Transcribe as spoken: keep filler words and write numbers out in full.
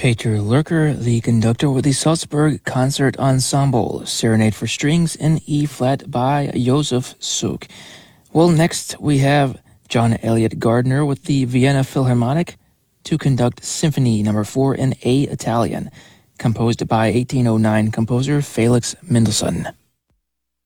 Peter Lurker, the conductor with the Salzburg Concert Ensemble, Serenade for Strings in E-flat by Josef Suk. Well, next we have John Elliott Gardner with the Vienna Philharmonic to conduct Symphony Number four in A Italian, composed by eighteen oh nine composer Felix Mendelssohn.